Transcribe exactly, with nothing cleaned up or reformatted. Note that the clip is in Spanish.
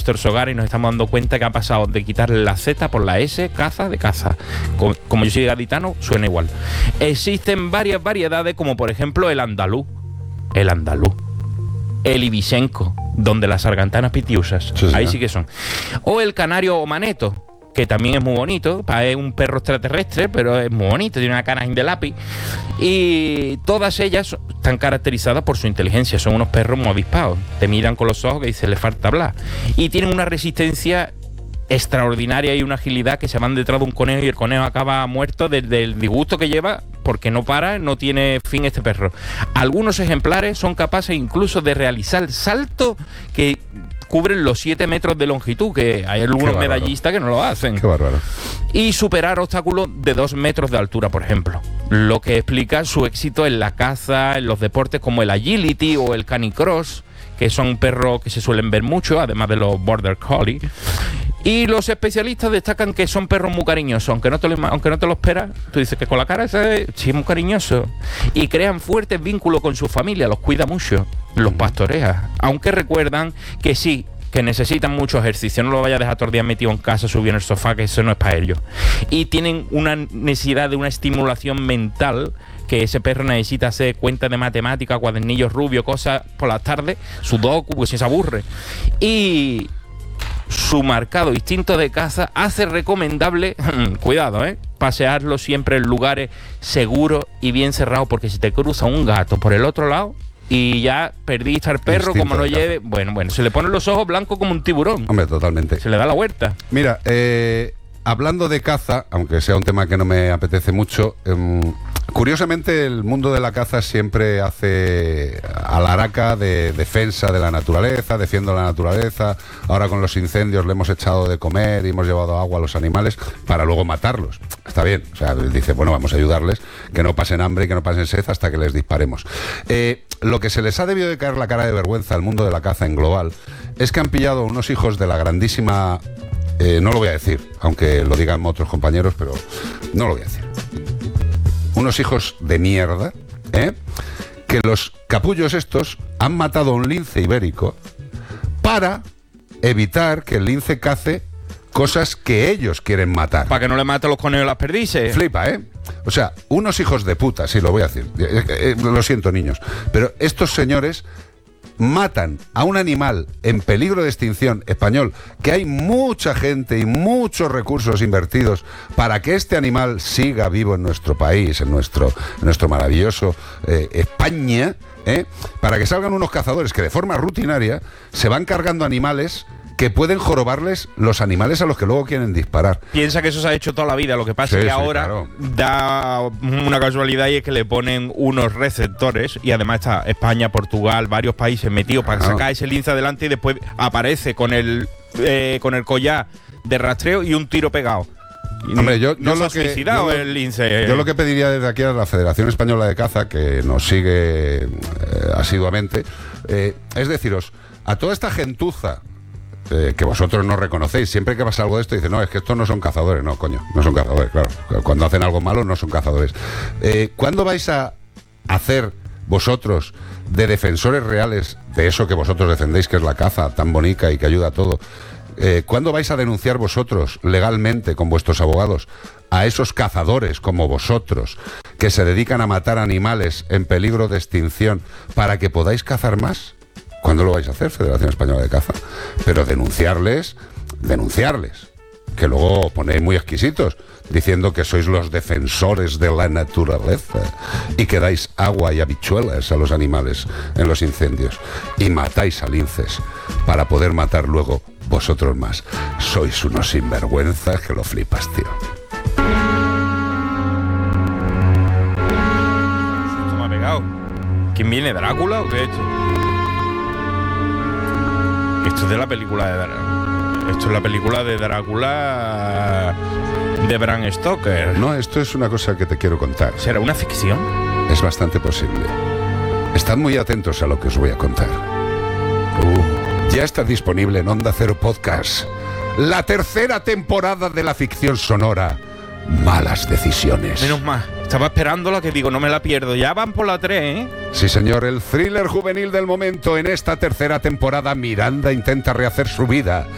nuestros hogares y nos estamos dando cuenta que ha pasado de quitarle la Z por la S, caza, de caza. Como, como yo soy gaditano, suena igual. Existen varias variedades, como por ejemplo el andaluz. El andaluz. El ibichenco, donde las sargantanas pitiusas. Sí, ahí sí que son. O el canario o maneto, que también es muy bonito. Es un perro extraterrestre, pero es muy bonito, tiene una cara de lápiz. Y todas ellas están caracterizadas por su inteligencia. Son unos perros muy avispados. Te miran con los ojos que dice, le falta hablar. Y tienen una resistencia extraordinaria y una agilidad que se van detrás de un conejo y el conejo acaba muerto del, del disgusto que lleva, porque no para, no tiene fin este perro. Algunos ejemplares son capaces incluso de realizar saltos que cubren los siete metros de longitud, que hay algunos medallistas que no lo hacen. Qué bárbaro. Y superar obstáculos de dos metros de altura, por ejemplo. Lo que explica su éxito en la caza, en los deportes como el agility o el canicross, que son perros que se suelen ver mucho, además de los border collie. Y los especialistas destacan que son perros muy cariñosos, aunque no te lo, aunque no te lo esperas. Tú dices que con la cara ese sí es muy cariñoso. Y crean fuertes vínculos con su familia, los cuida mucho, los pastorea. Aunque recuerdan que sí, que necesitan mucho ejercicio. No lo vaya a dejar todo el día metido en casa, subido en el sofá, que eso no es para ellos. Y tienen una necesidad de una estimulación mental, que ese perro necesita hacer cuentas de matemáticas, cuadernillos rubios, cosas por las tardes, sudoku, porque si se aburre. Y su marcado instinto de caza hace recomendable, cuidado, eh, pasearlo siempre en lugares seguros y bien cerrados, porque si te cruza un gato por el otro lado y ya perdiste al perro, instinto como no lleve, bueno, bueno, se le ponen los ojos blancos como un tiburón. Hombre, totalmente. Se le da la vuelta. Mira, eh, hablando de caza, aunque sea un tema que no me apetece mucho, eh, curiosamente el mundo de la caza siempre hace alaraca de defensa de la naturaleza, defiendo la naturaleza. Ahora con los incendios le hemos echado de comer y hemos llevado agua a los animales para luego matarlos. Está bien, o sea, dice, bueno, vamos a ayudarles, que no pasen hambre y que no pasen sed hasta que les disparemos. Eh, lo que se les ha debido de caer la cara de vergüenza al mundo de la caza en global es que han pillado unos hijos de la grandísima... Eh, no lo voy a decir, aunque lo digan otros compañeros, pero no lo voy a decir. Unos hijos de mierda, ¿eh? Que los capullos estos han matado a un lince ibérico para evitar que el lince cace cosas que ellos quieren matar. Para que no le mate los conejos las perdices. Flipa, ¿eh? O sea, unos hijos de puta, sí, lo voy a decir. Eh, eh, lo siento, niños. Pero estos señores matan a un animal en peligro de extinción español, que hay mucha gente y muchos recursos invertidos para que este animal siga vivo en nuestro país, en nuestro, en nuestro maravilloso eh, España, ¿eh? Para que salgan unos cazadores que de forma rutinaria se van cargando animales que pueden jorobarles los animales a los que luego quieren disparar. Piensa que eso se ha hecho toda la vida, lo que pasa sí, es que sí, ahora claro. Da una casualidad y es que le ponen unos receptores y además está España, Portugal, varios países metidos para claro. sacar ese lince adelante y después aparece con el, eh, con el collar de rastreo y un tiro pegado. Hombre, yo, yo, no lo que, yo, lo, el lince. yo lo que pediría desde aquí a la Federación Española de Caza, que nos sigue eh, asiduamente, eh, es deciros, a toda esta gentuza Eh, que vosotros no reconocéis, siempre que pasa algo de esto dicen, no, es que estos no son cazadores. No, coño, no son cazadores, claro. Cuando hacen algo malo no son cazadores. eh, ¿Cuándo vais a hacer vosotros de defensores reales de eso que vosotros defendéis, que es la caza tan bonita y que ayuda a todo? Eh, ¿Cuándo vais a denunciar vosotros legalmente con vuestros abogados a esos cazadores como vosotros que se dedican a matar animales en peligro de extinción para que podáis cazar más? ¿Cuándo lo vais a hacer, Federación Española de Caza? Pero denunciarles, denunciarles, que luego ponéis muy exquisitos, diciendo que sois los defensores de la naturaleza y que dais agua y habichuelas a los animales en los incendios y matáis a linces para poder matar luego vosotros más. Sois unos sinvergüenzas que lo flipas, tío. Esto me ha pegado. ¿Quién viene, Drácula o qué es esto? Esto es de la película de Drácula. Esto es la película de Drácula de Bram Stoker. No, esto es una cosa que te quiero contar. ¿Será una ficción? Es bastante posible. Estad muy atentos a lo que os voy a contar. Uh, ya está disponible en Onda Cero Podcast la tercera temporada de la ficción sonora Malas Decisiones. Menos mal. Estaba esperándola, que digo, no me la pierdo. Ya van por la tres, ¿eh? Sí, señor, el thriller juvenil del momento. En esta tercera temporada, Miranda intenta rehacer su vida